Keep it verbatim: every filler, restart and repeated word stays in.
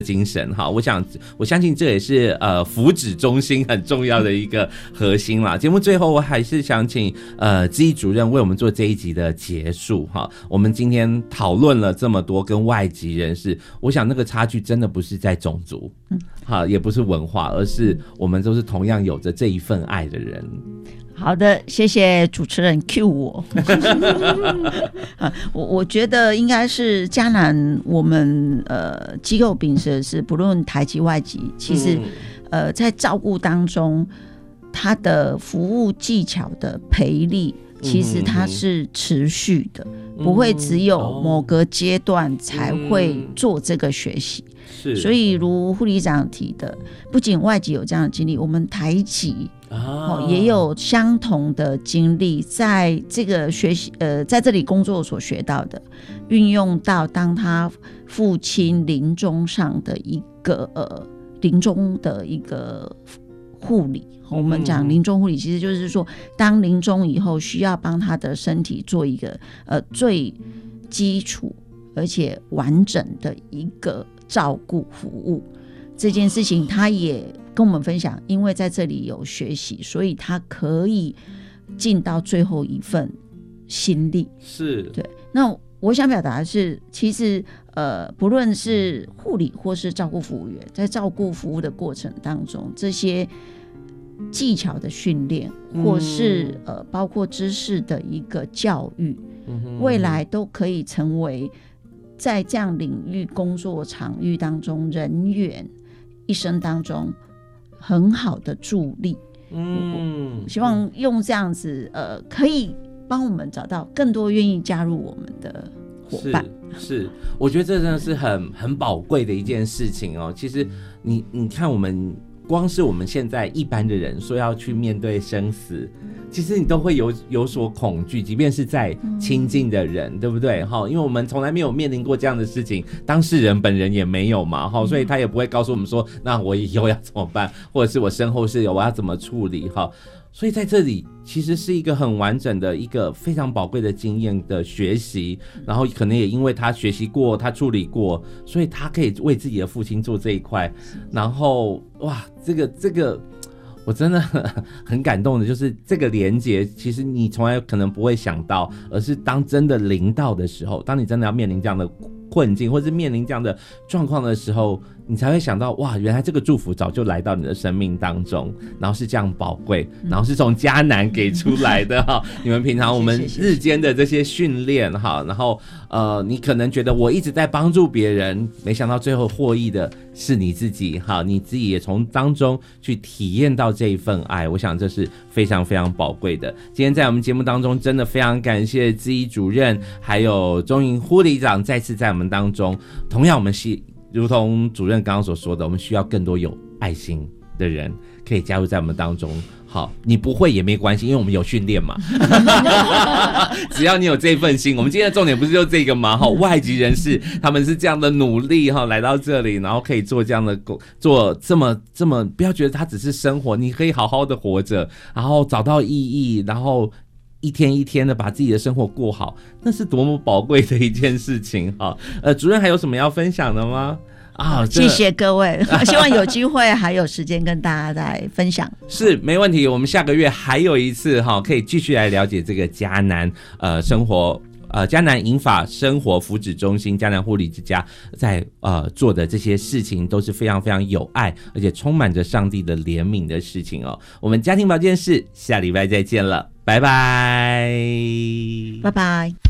精神哈，我想我相信这也是呃福祉中心很重要的一个核心啦。节目最后我还是想请呃志毅主任为我们做这一集的结束哈。我们今天讨论了这么多跟外籍人士，我想那个差距真的不是在种族，好，也不是文化，而是我们都是同样有着这一份爱的人。 好的，谢谢主持人 cue 我。我我觉得应该是嘉南，我们呃机构秉持的是，不论台籍外籍，其实、嗯、呃在照顾当中，他的服务技巧的培力，其实它是持续的，嗯、不会只有某个阶段才会做这个学习。嗯、所以如护理长提的，不仅外籍有这样的经历，我们台籍。哦、也有相同的经历，在这个学习呃，在这里工作所学到的，运用到当他父亲临终上的一个呃临终的一个护理。我们讲临终护理，其实就是说，当临终以后，需要帮他的身体做一个呃最基础而且完整的一个照顾服务。这件事情他也跟我们分享，因为在这里有学习，所以他可以尽到最后一份心力。是，对。那我想表达的是，其实呃，不论是护理或是照顾服务员，在照顾服务的过程当中，这些技巧的训练，或是、嗯、呃，包括知识的一个教育，嗯、未来都可以成为在这样领域工作场域当中人员一生当中很好的助力。嗯，希望用这样子呃，可以帮我们找到更多愿意加入我们的伙伴。是，是我觉得这真的是很很宝贵的一件事情哦。其实你你看，我们光是我们现在一般的人说要去面对生死，其实你都会有有所恐惧，即便是在亲近的人、嗯、对不对？因为我们从来没有面临过这样的事情，当事人本人也没有嘛，所以他也不会告诉我们说那我以后要怎么办，或者是我身后事我要怎么处理。所以在这里其实是一个很完整的一个非常宝贵的经验的学习，然后可能也因为他学习过他处理过，所以他可以为自己的父亲做这一块。然后哇，这个这个我真的很感动的，就是这个连结其实你从来可能不会想到，而是当真的临到的时候，当你真的要面临这样的困境或是面临这样的状况的时候，你才会想到哇，原来这个祝福早就来到你的生命当中，然后是这样宝贵，然后是从嘉南给出来的哈。你们平常我们日间的这些训练哈，然后呃，你可能觉得我一直在帮助别人，没想到最后获益的是你自己哈，你自己也从当中去体验到这一份爱，我想这是非常非常宝贵的。今天在我们节目当中，真的非常感谢志毅主任还有钟颖护理长再次在我们当中，同样我们是如同主任刚刚所说的，我们需要更多有爱心的人可以加入在我们当中。好，你不会也没关系，因为我们有训练嘛。只要你有这份心，我们今天的重点不是就这个吗？外籍人士他们是这样的努力来到这里，然后可以做这样的做这么这么，不要觉得他只是生活，你可以好好的活着，然后找到意义，然后一天一天的把自己的生活过好，那是多么宝贵的一件事情哈。呃，主任还有什么要分享的吗？啊，谢谢各位，希望有机会还有时间跟大家再分享。是，没问题，我们下个月还有一次哈，可以继续来了解这个嘉南呃生活呃嘉南银发生活福祉中心、嘉南护理之家在呃做的这些事情，都是非常非常有爱，而且充满着上帝的怜悯的事情哦。我们家庭保健室下礼拜再见了，拜拜，拜拜。